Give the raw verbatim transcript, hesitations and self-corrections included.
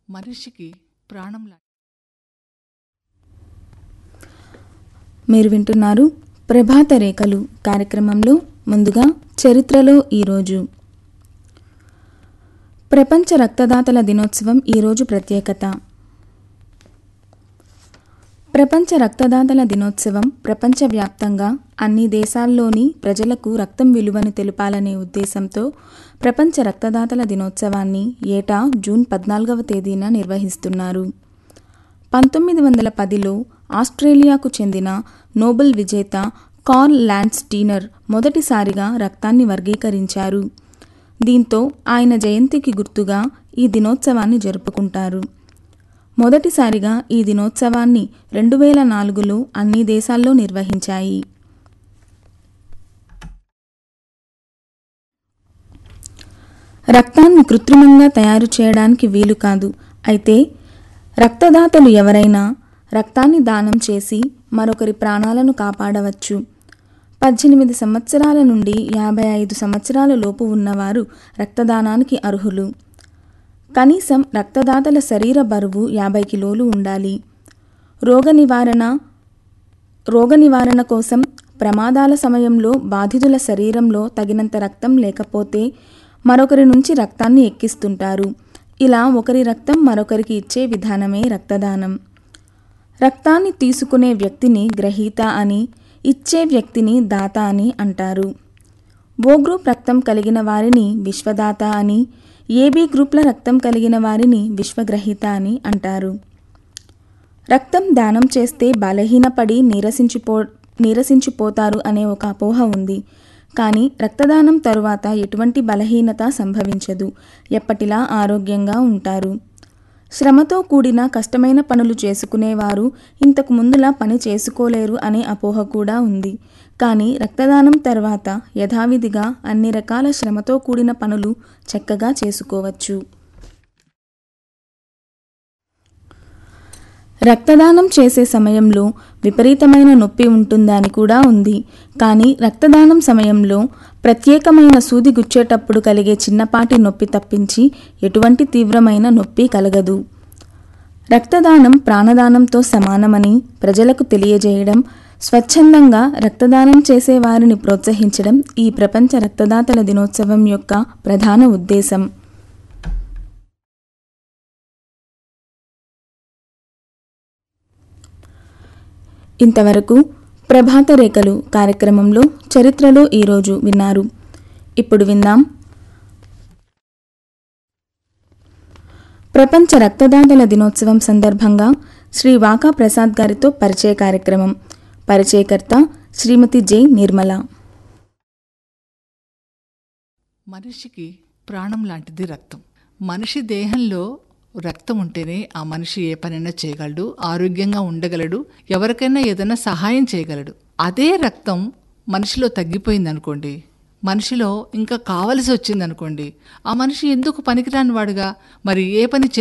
మనిషికి ప్రాణం లా మీరు వింటున్నారు ప్రభాత రేఖలు కార్యక్రమంలో ముందుగా చరిత్రలో ఈరోజు. ప్రపంచ రక్తదాతల దినోత్సవం ఈరోజు ప్రత్యేకత. ప్రపంచ రక్తదాతల దినోత్సవం ప్రపంచవ్యాప్తంగా అన్ని దేశాల్లోని ప్రజలకు రక్తం విలువను తెలపాలనే ఉద్దేశంతో ప్రపంచ రక్తదాతల దినోత్సవాన్ని ఏటా జూన్ పద్నాలుగవ తేదీన నిర్వహిస్తున్నారు. పంతొమ్మిది వందల పదిలో ఆస్ట్రేలియాకు చెందిన నోబెల్ విజేత కార్ల్ ల్యాండ్స్ స్టీనర్ మొదటిసారిగా రక్తాన్ని వర్గీకరించారు. దీంతో ఆయన జయంతికి గుర్తుగా ఈ దినోత్సవాన్ని జరుపుకుంటారు. మొదటిసారిగా ఈ దినోత్సవాన్ని రెండు వేల నాలుగులో అన్ని దేశాల్లో నిర్వహించాయి. రక్తాన్ని కృత్రిమంగా తయారు చేయడానికి వీలు కాదు. అయితే రక్తదాతలు ఎవరైనా రక్తాన్ని దానం చేసి మరొకరి ప్రాణాలను కాపాడవచ్చు. పద్దెనిమిది సంవత్సరాల నుండి యాభై ఐదు సంవత్సరాల లోపు ఉన్నవారు రక్తదానానికి అర్హులు. కనీసం రక్తదాతల శరీర బరువు యాభై కిలోలు ఉండాలి. రోగ నివారణ రోగ నివారణ కోసం ప్రమాదాల సమయంలో బాధితుల శరీరంలో తగినంత రక్తం లేకపోతే మరొకరి నుంచి రక్తాన్ని ఎక్కిస్తుంటారు. ఇలా ఒకరి రక్తం మరొకరికి ఇచ్చే విధానమే రక్తదానం. రక్తాన్ని తీసుకునే వ్యక్తిని గ్రహీత అని, ఇచ్చే వ్యక్తిని దాత అని అంటారు. ఓ గ్రూప్ రక్తం కలిగిన వారిని విశ్వదాత అని, ఏబీ గ్రూప్ల రక్తం కలిగిన వారిని విశ్వగ్రహీత అని అంటారు. రక్తం దానం చేస్తే బలహీనపడి నీరసించిపో నీరసించిపోతారు అనే ఒక అపోహ ఉంది. కానీ రక్తదానం తరువాత ఎటువంటి బలహీనత సంభవించదు. ఎప్పటిలా ఆరోగ్యంగా ఉంటారు. శ్రమతో కూడిన కష్టమైన పనులు చేసుకునేవారు ఇంతకు ముందులా పని చేసుకోలేరు అనే అపోహ కూడా ఉంది. కానీ రక్తదానం తర్వాత యథావిధిగా అన్ని రకాల శ్రమతో కూడిన పనులు చక్కగా చేసుకోవచ్చు. రక్తదానం చేసే సమయంలో విపరీతమైన నొప్పి ఉంటుందని కూడా ఉంది. కానీ రక్తదానం సమయంలో ప్రత్యేకమైన సూది గుచ్చేటప్పుడు కలిగే చిన్నపాటి నొప్పి తప్పించి ఎటువంటి తీవ్రమైన నొప్పి కలగదు. రక్తదానం ప్రాణదానంతో సమానమని ప్రజలకు తెలియజేయడం, స్వచ్ఛందంగా రక్తదానం చేసే వారిని ప్రోత్సహించడం ఈ ప్రపంచ రక్తదాతల దినోత్సవం యొక్క ప్రధాన ఉద్దేశం. ఇంతవరకు ప్రభాత రేఖలు కార్యక్రమంలో చరిత్రలో ఈరోజు విన్నారు. ఇప్పుడు విందాం ప్రపంచ రక్తదాతల దినోత్సవం సందర్భంగా శ్రీ వాకా ప్రసాద్ గారితో పరిచయ కార్యక్రమం. పరిచయకర్త శ్రీమతి జె నిర్మల. మనిషికి ప్రాణం లాంటిది రక్తం. మనిషి దేహంలో రక్తం ఉంటేనే ఆ మనిషి ఏ పనైనా చేయగలడు, ఆరోగ్యంగా ఉండగలడు, ఎవరికైనా ఏదైనా సహాయం చేయగలడు. అదే రక్తం మనిషిలో తగ్గిపోయింది అనుకోండి, మనిషిలో ఇంకా కావలసి వచ్చింది అనుకోండి, ఆ మనిషి ఎందుకు పనికిరాని వాడుగా మరి ఏ పని